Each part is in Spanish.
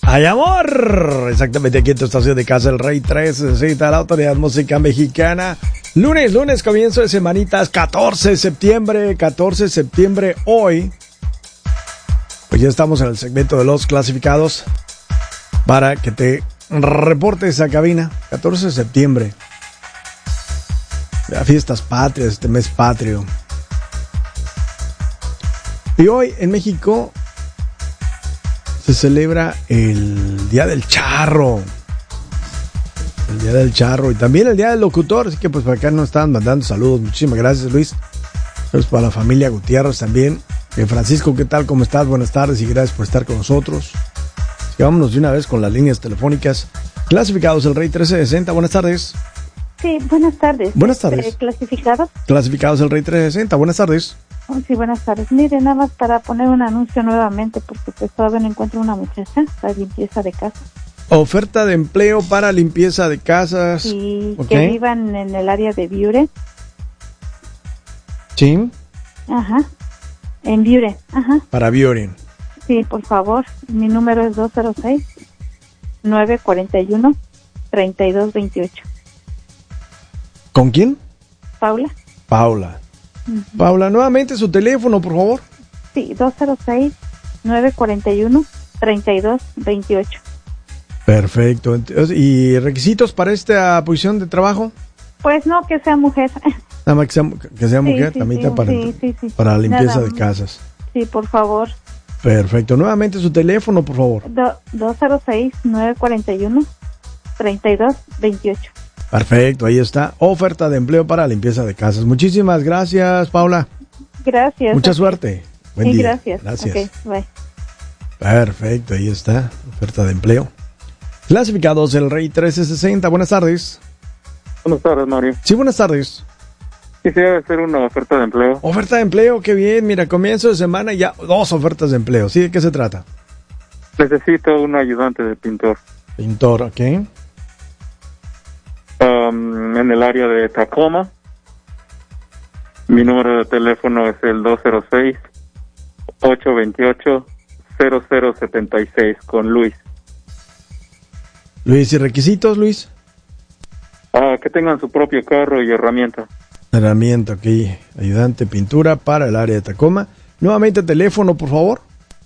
¡Ay, amor! Exactamente aquí en tu estación de casa, el Rey 360, la Autoridad Música Mexicana. Lunes, comienzo de semanitas, 14 de septiembre hoy. Pues ya estamos en el segmento de los clasificados para que te reportes a cabina. 14 de septiembre. Ya fiestas patrias, este mes patrio. Y hoy en México se celebra el Día del Charro. El Día del Charro y también el Día del Locutor. Así que pues para acá nos estaban mandando saludos. Muchísimas gracias, Luis. Saludos para la familia Gutiérrez también. Francisco, ¿qué tal? ¿Cómo estás? Buenas tardes y gracias por estar con nosotros. Así que vámonos de una vez con las líneas telefónicas. Clasificados, el Rey 1360. Buenas tardes. Sí, buenas tardes. Buenas tardes. ¿Clasificados? Clasificados, el Rey 1360. Buenas tardes. Sí, buenas tardes. Mire, nada más para poner un anuncio nuevamente, porque pues todavía no encuentro una muchacha para limpieza de casa. Oferta de empleo para limpieza de casas. Sí, okay. Que vivan en el área de Biure. Sí. Ajá. En Biure. Ajá. Para Biure. Sí, por favor. Mi número es 206-941-3228. ¿Con quién? Paula. Paula. Uh-huh. Paula, nuevamente su teléfono, por favor. Sí, 206-941-3228. Perfecto. ¿Y requisitos para esta posición de trabajo? Pues no, que sea mujer. Nada más que sea mujer, sí, también sí, para la limpieza nada, de casas. Sí, por favor. Perfecto. Nuevamente su teléfono, por favor. 206-941-3228. Perfecto, ahí está. Oferta de empleo para limpieza de casas. Muchísimas gracias, Paula. Gracias. Mucha suerte. Buen día. Gracias. Gracias. Okay, bye. Perfecto, ahí está. Oferta de empleo. Clasificados, el Rey 1360. Buenas tardes. Buenas tardes, Mario. Sí, buenas tardes. Quisiera hacer una oferta de empleo. Oferta de empleo, qué bien. Mira, comienzo de semana y ya 2 ofertas de empleo. ¿Sí? ¿De qué se trata? Necesito un ayudante de pintor. Pintor, ok. En el área de Tacoma. Mi número de teléfono es el 206-828-0076 con Luis. Luis, ¿y requisitos, Luis? Que tengan su propio carro y herramienta. Herramienta, ok. Ayudante pintura para el área de Tacoma. Nuevamente teléfono, por favor.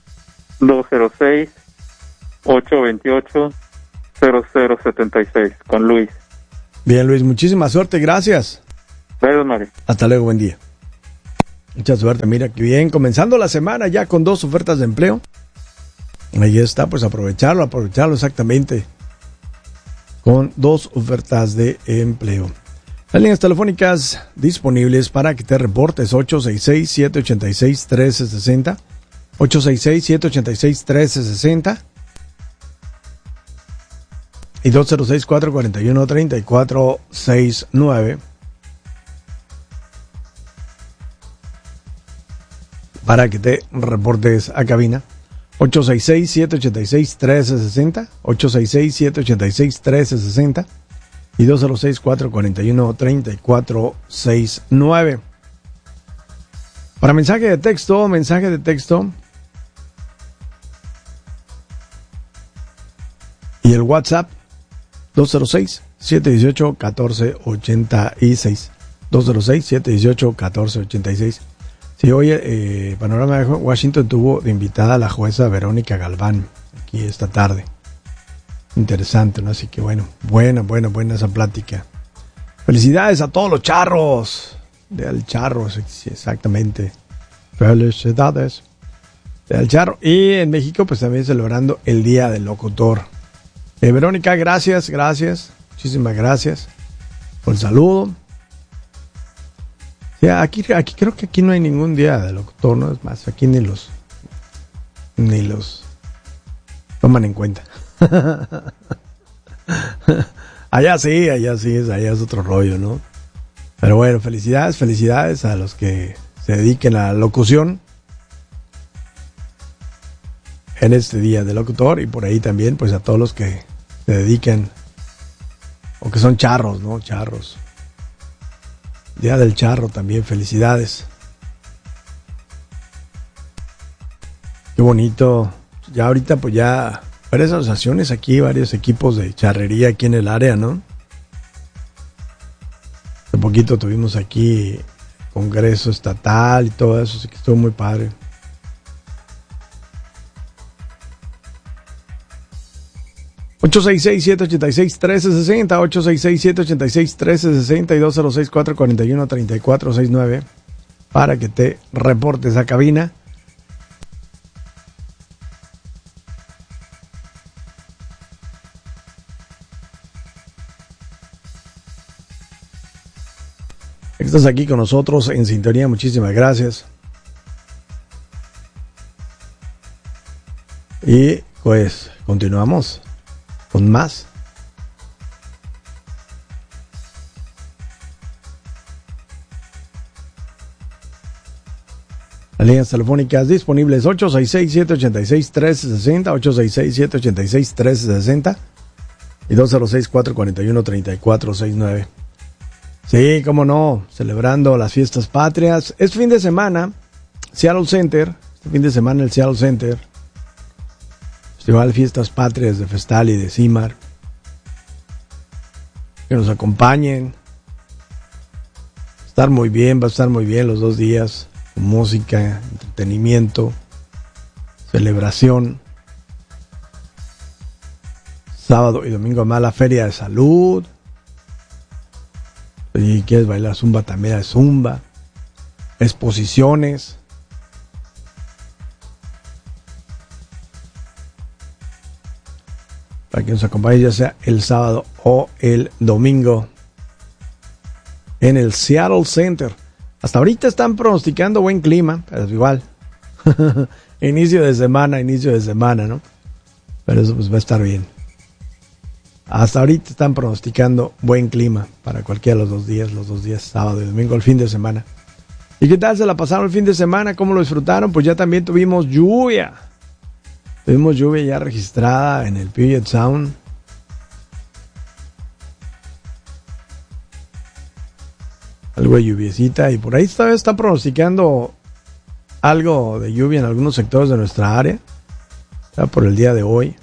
206-828-0076 con Luis. Bien, Luis, muchísima suerte, gracias. Gracias, Mario. Hasta luego, buen día. Mucha suerte, mira que bien. Comenzando la semana ya con 2 ofertas de empleo. Ahí está, pues aprovecharlo exactamente. Con 2 ofertas de empleo. Las líneas telefónicas disponibles para que te reportes 866-786-1360. 866-786-1360. Y 206-441-3469. Para que te reportes a cabina. 866-786-1360. 866-786-1360. Y 206-441-3469. Para mensaje de texto. Y el WhatsApp 206-718-1486. 206-718-1486. Sí, hoy Panorama de Washington tuvo de invitada a la jueza Verónica Galván aquí esta tarde. Interesante, ¿no? Así que buena esa plática. Felicidades a todos los charros. Del charro, sí, exactamente. Felicidades. Del charro. Y en México, pues también celebrando el Día del Locutor. Verónica, gracias. Muchísimas gracias por el saludo. Sí, aquí creo que aquí no hay ningún día del locutor, ¿no? Es más, aquí ni los toman en cuenta. Allá sí, es otro rollo, ¿no? Pero bueno, felicidades a los que se dediquen a la locución en este Día del Locutor, y por ahí también pues a todos los que se dediquen o que son charros, ¿no? Charros. Día del Charro también, felicidades. Qué bonito. Ya ahorita pues ya varias asociaciones aquí, varios equipos de charrería aquí en el área, ¿no? Hace poquito tuvimos aquí congreso estatal y todo eso, así que estuvo muy padre. (866-786-1360) 866-786-1360 y 206-441-3469 para que te reportes a cabina. Estás aquí con nosotros en sintonía, muchísimas gracias. Y pues continuamos con más. Las líneas telefónicas disponibles 866-786-1360, 866-786-1360 y 206-441-3469. Sí, cómo no, celebrando las fiestas patrias. Es fin de semana, Seattle Center, este fin de semana el Seattle Center, Festival Fiestas Patrias de Festal y de CIMAR. Que nos acompañen. Va a estar muy bien los 2 días. Con música, entretenimiento, celebración. Sábado y domingo más la Feria de Salud. Si quieres bailar zumba, también hay zumba. Exposiciones. Para que nos acompañe ya sea el sábado o el domingo en el Seattle Center. Hasta ahorita están pronosticando buen clima, pero igual. inicio de semana, ¿no? Pero eso pues va a estar bien. Hasta ahorita están pronosticando buen clima para cualquiera de los 2 días, sábado y domingo, el fin de semana. ¿Y qué tal se la pasaron el fin de semana? ¿Cómo lo disfrutaron? Pues ya también tuvimos lluvia. Tuvimos lluvia ya registrada en el Puget Sound. Algo de lluviecita y por ahí todavía está pronosticando algo de lluvia en algunos sectores de nuestra área. Ya por el día de hoy.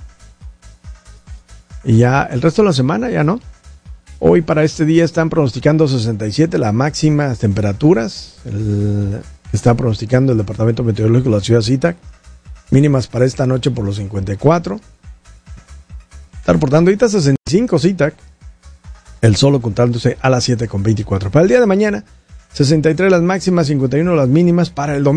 Y ya el resto de la semana ya no. Hoy para este día están pronosticando 67 las máximas temperaturas. Está pronosticando el Departamento Meteorológico de la ciudad de SeaTac. Mínimas para esta noche por los 54. Está reportando ahorita 65 SeaTac. El sol ocultándose a las 7:24. Para el día de mañana, 63 las máximas, 51 las mínimas. Para el domingo.